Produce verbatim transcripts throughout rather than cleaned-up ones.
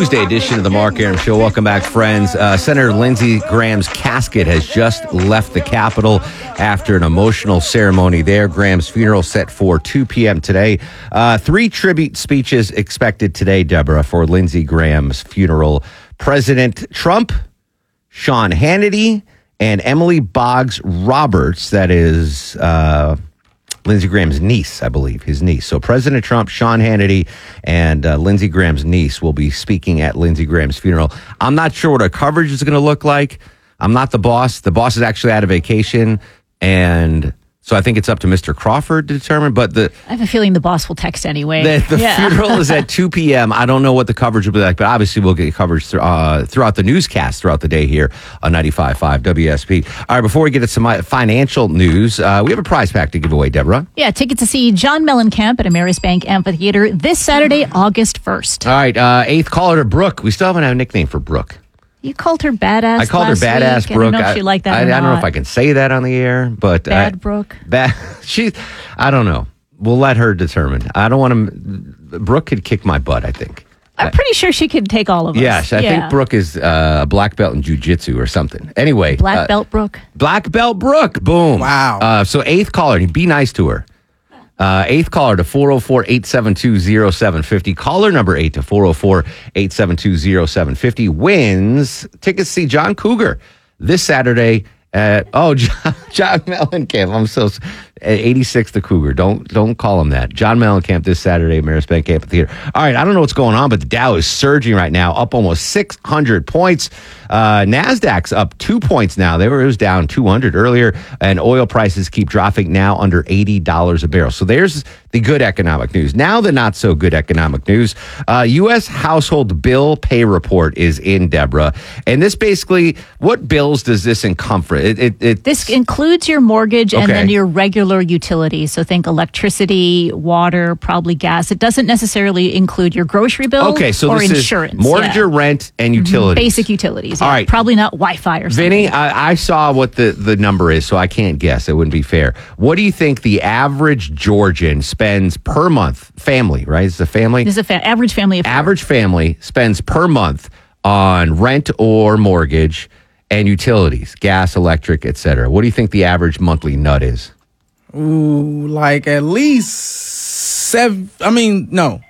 Tuesday edition of the Mark Arum Show. Welcome back, friends. Uh, Senator Lindsey Graham's casket has just left the Capitol after an emotional ceremony there. Graham's funeral set for two p.m. today. Uh, three tribute speeches expected today, Deborah, for Lindsey Graham's funeral. President Trump, Sean Hannity, and Emily Boggs Roberts, that is... Uh, Lindsey Graham's niece, I believe, his niece. So President Trump, Sean Hannity, and uh, Lindsey Graham's niece will be speaking at Lindsey Graham's funeral. I'm not sure what our coverage is going to look like. I'm not the boss. The boss is actually out of vacation, and so I think it's up to Mister Crawford to determine. But the I have a feeling the boss will text anyway. The, the yeah. funeral is at two p.m. I don't know what the coverage will be like, but obviously we'll get coverage th- uh, throughout the newscast throughout the day here on ninety-five point five W S P. All right, before we get to some financial news, uh, we have a prize pack to give away, Deborah. Yeah, ticket to see John Mellencamp at Ameris Bank Amphitheater this Saturday, August first. All right, uh, eighth caller to Brooke. We still haven't had a nickname for Brooke. You called her badass. I called her last badass week. Brooke. I don't know if she liked that. I, or I don't not. know if I can say that on the air, but Bad uh, Brooke. Bad. She. I don't know. We'll let her determine. I don't want to. Brooke could kick my butt, I think. I'm pretty sure she could take all of us. Yes, I yeah. think Brooke is uh, a black belt in jiu-jitsu or something. Anyway. Black uh, belt Brooke. Black belt Brooke. Boom. Wow. Uh, so eighth caller, be nice to her. Uh, eighth caller to four oh four, eight seven two, oh seven five oh. Caller number eight to four oh four, eight seven two, oh seven five oh wins tickets to see John Cougar this Saturday at, oh, John, John Mellencamp. I'm so, at eighty-six the Cougar. Don't don't call him that. John Mellencamp this Saturday at Ameris Bank Amphitheater. All right, I don't know what's going on, but the Dow is surging right now, up almost six hundred points. Uh, NASDAQ's up two points now. They were, it was down two hundred earlier, and oil prices keep dropping now under eighty dollars a barrel. So there's the good economic news. Now the not so good economic news. Uh, U S household bill pay report is in, Deborah. And this basically, what bills does this encompass? It, it, it, This includes your mortgage and Okay. then your regular utilities. So think electricity, water, probably gas. It doesn't necessarily include your grocery bill Okay, so or this insurance. is mortgage yeah. or rent and utilities. Basic utilities. All yeah. right. Probably not Wi-Fi or something. Vinny, I, I saw what the, the number is, so I can't guess. It wouldn't be fair. What do you think the average Georgian spends per month? Family, right? It's a family. This is a fa- average family of four. Average family spends per month on rent or mortgage and utilities, gas, electric, et cetera. What do you think the average monthly nut is? Ooh, like at least seven. I mean, no.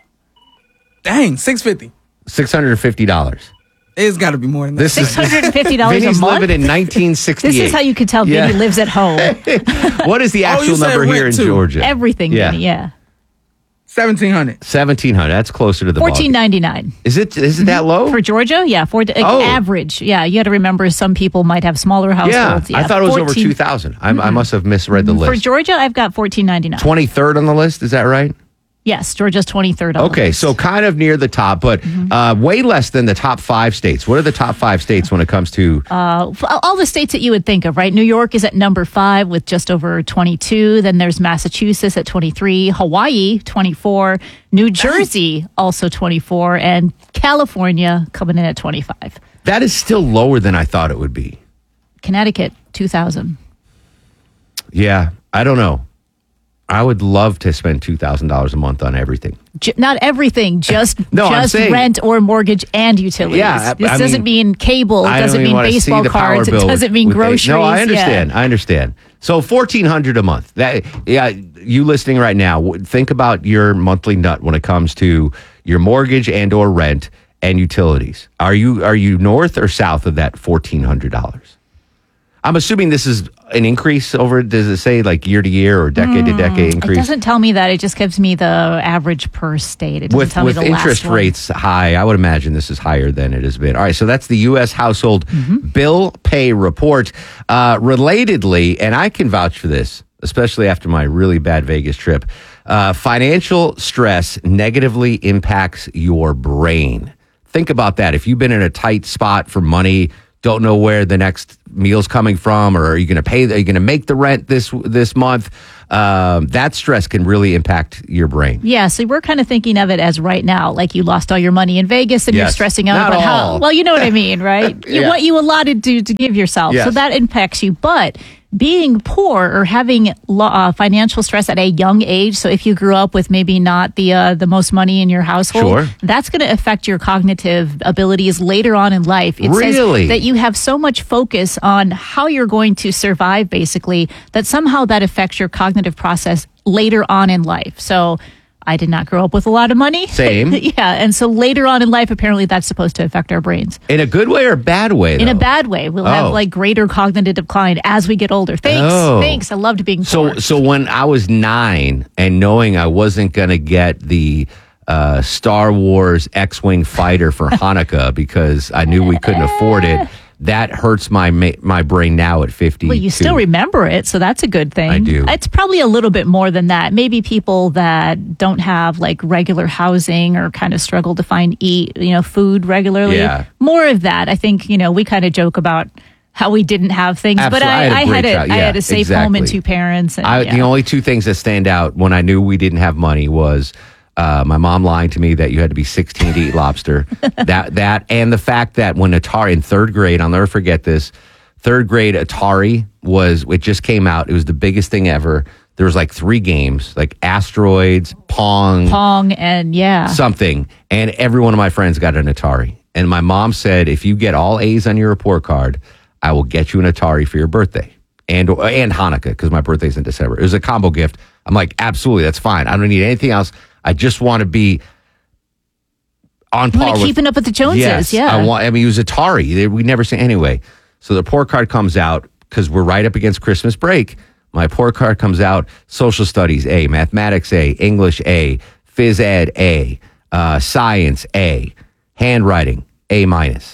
Dang, six fifty. six hundred fifty dollars. It's got to be more than that. This six hundred fifty dollars a Vinny's month? living in nineteen sixty-eight. This is how you can tell Yeah. Vinny lives at home. What is the Oh, actual you said number here in rent, too. Georgia? Everything, Yeah. Vinny, yeah. seventeen hundred. seventeen hundred. That's closer to the fourteen ballgame. ninety-nine. Is it is it that low? For Georgia, yeah, for like, Oh. average. Yeah, you got to remember some people might have smaller Yeah, households. I thought it was over fourteen two thousand. I, I must have misread the For list. Georgia, I've got fourteen ninety-nine. twenty-third on the list, is that right? Yes, Georgia's twenty-third on the Okay, list. so kind of near the top, but uh, way less than the top five states. What are the top five states when it comes to... Uh, all the states that you would think of, right? New York is at number five with just over twenty-two. Then there's Massachusetts at twenty-three, Hawaii, twenty-four, New Jersey, also twenty-four, and California coming in at twenty-five. That is still lower than I thought it would be. Connecticut, two thousand. Yeah, I don't know. I would love to spend two thousand dollars a month on everything. J- not everything, just No, I'm just saying- rent or mortgage and utilities. Yeah, I- this I doesn't mean, mean cable. It I don't doesn't even mean want to see baseball the power cards. It bill doesn't with- mean with- groceries. No, I Yeah. understand. I understand. So fourteen hundred a month. That yeah, you listening right now, w- think about your monthly nut when it comes to your mortgage and or rent and utilities. Are you are you north or south of that fourteen hundred dollars? I'm assuming this is an increase over, does it say like year to year or decade to decade It increase? doesn't tell me that. It just gives me the average per state. It doesn't With tell with me the interest last one. rates high, I would imagine this is higher than it has been. All right, so that's the U S household Mm-hmm. bill pay report. Uh, relatedly, and I can vouch for this, especially after my really bad Vegas trip, uh, financial stress negatively impacts your brain. Think about that. If you've been in a tight spot for money, don't know where the next meal's coming from, or are you going to pay? Are you going to make the rent this this month? Um, that stress can really impact your brain. Yeah, so we're kind of thinking of it as right now, like you lost all your money in Vegas and Yes. you're stressing out Not about all. how. Well, you know what I mean, right? you, Yeah. What you allotted to to give yourself, Yes. so that impacts you. But being poor or having lo- uh, financial stress at a young age. So if you grew up with maybe not the uh, the most money in your household, Sure. that's going to affect your cognitive abilities later on in life. It Really? says that you have so much focus on how you're going to survive, basically, that somehow that affects your cognitive process later on in life. So I did not grow up with a lot of money. Same. Yeah. And so later on in life, apparently that's supposed to affect our brains. In a good way or a bad way, In a though? bad way. We'll Oh. have like greater cognitive decline as we get older. Thanks. Oh. Thanks. I loved being So, poor. so when I was nine and knowing I wasn't going to get the uh, Star Wars X-Wing fighter for Hanukkah because I knew we couldn't afford it, that hurts my ma- my brain now at fifty. Well, you still remember it, so that's a good thing. I do. It's probably a little bit more than that. Maybe people that don't have like regular housing or kind of struggle to find eat, you know, food regularly. Yeah. More of that. I think, you know, we kind of joke about how we didn't have things, but Absolutely. I I, had a I great had a, child. I Yeah, had a safe home and exactly. two parents. And, I, yeah. The only two things that stand out when I knew we didn't have money was uh, my mom lying to me that you had to be sixteen to eat lobster. that that and the fact that when Atari in third grade, I'll never forget this. Third grade Atari was it just came out. It was the biggest thing ever. There was like three games, like Asteroids, Pong, Pong and yeah. something, and every one of my friends got an Atari. And my mom said, if you get all A's on your report card, I will get you an Atari for your birthday and and Hanukkah because my birthday's in December. It was a combo gift. I'm like, absolutely, that's fine. I don't need anything else. I just want to be on You par want with to keeping up with the Joneses, Yes, yeah. I want. I mean, it was Atari. They, we never say anyway. So the report card comes out because we're right up against Christmas break. My report card comes out: social studies A, mathematics A, English A, phys ed A, uh, science A, handwriting A minus.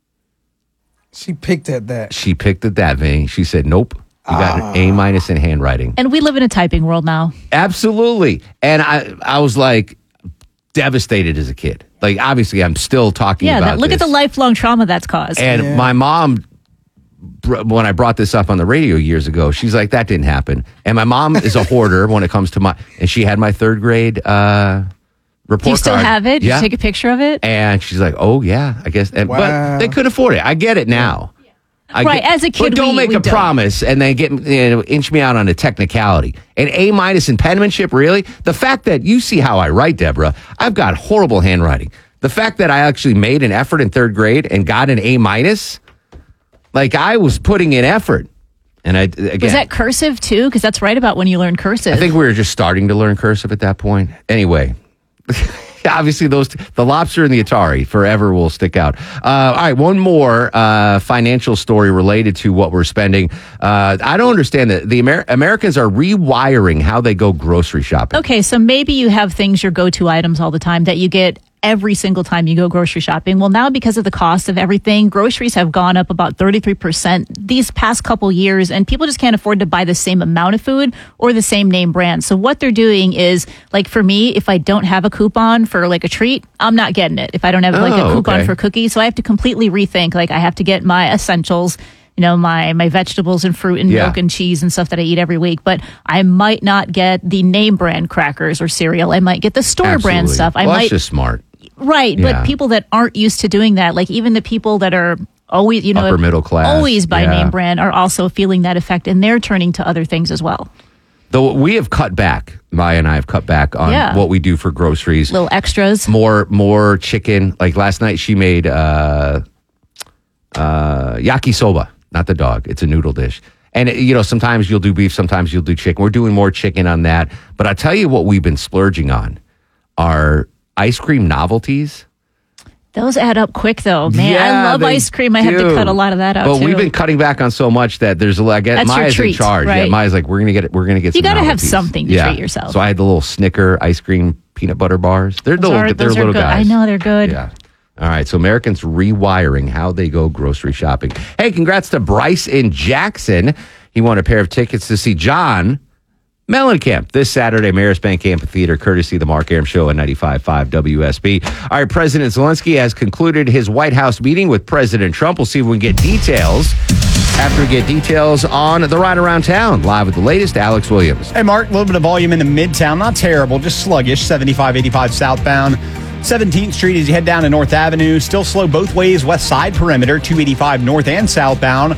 She picked at that. She picked at that, Vinny. She said, "Nope, you got an A minus in handwriting." And we live in a typing world now. Absolutely. And I, I was like devastated as a kid. Like, obviously, I'm still talking Yeah, about that, look this. at the lifelong trauma that's caused. And Yeah. my mom, br- when I brought this up on the radio years ago, she's like, that didn't happen. And my mom is a hoarder when it comes to my, and she had my third grade uh, report Do you still card. have it? Did Yeah. you take a picture of it? And she's like, oh, yeah, I guess. And, Wow. But they couldn't afford it. I get it now. I Right, as a kid, But don't we- make we a don't. promise and then get you know, inch me out on a technicality. An A minus in penmanship, really? The fact that you see how I write, Deborah, I've got horrible handwriting. The fact that I actually made an effort in third grade and got an A minus, like I was putting in effort. And I again, Was that cursive too? Because that's right about when you learn cursive. I think we were just starting to learn cursive at that point. Anyway, obviously those the lobster and the Atari forever will stick out. Uh, all right, one more uh, financial story related to what we're spending. Uh, I don't understand that the Amer- Americans are rewiring how they go grocery shopping. Okay, so maybe you have things, your go-to items all the time that you get every single time you go grocery shopping. Well, now because of the cost of everything, groceries have gone up about thirty-three percent these past couple years, and people just can't afford to buy the same amount of food or the same name brand. So what they're doing is, like for me, if I don't have a coupon for like a treat, I'm not getting it. If I don't have like Oh, a coupon okay. for cookies, so I have to completely rethink. Like I have to get my essentials, you know, my my vegetables and fruit and Yeah. milk and cheese and stuff that I eat every week. But I might not get the name brand crackers or cereal. I might get the store brand Absolutely. stuff. I well, might that's just smart. right, Yeah. but people that aren't used to doing that, like even the people that are always, you know, Upper middle class, always buy yeah. name brand, are also feeling that effect, and they're turning to other things as well. Though we have cut back, Maya and I have cut back on Yeah. what we do for groceries. Little extras. more more chicken. Like last night, she made uh, uh, yakisoba, not the dog. It's a noodle dish. And, you know, sometimes you'll do beef, sometimes you'll do chicken. We're doing more chicken on that. But I tell you what we've been splurging on are ice cream novelties. Those add up quick, though. Man, I Yeah, love they ice cream. I have to do. cut a lot of that out, But too. we've been cutting back on so much that there's a lot. I guess That's your Maya's in treat, charge. Yeah, right? Maya's like, we're gonna get it. We're gonna get. You some gotta have novelties. something to treat yourself. So I had the little Snicker ice cream peanut butter bars. They're Those little. are- they're those are little good. guys. I know, they're good. Yeah. All right. So Americans rewiring how they go grocery shopping. Hey, congrats to Bryce in Jackson. He won a pair of tickets to see John Mellencamp this Saturday, Marist Bank Amphitheater, courtesy of the Mark Aram Show on ninety-five point five W S B. All right, President Zelensky has concluded his White House meeting with President Trump. We'll see if we can get details after we get details on the ride around town. Live with the latest, Alex Williams. Hey, Mark, a little bit of volume in the Midtown. Not terrible, just sluggish. seventy-five eighty-five southbound. seventeenth Street as you head down to North Avenue. Still slow both ways, west side perimeter. two eighty-five north and southbound.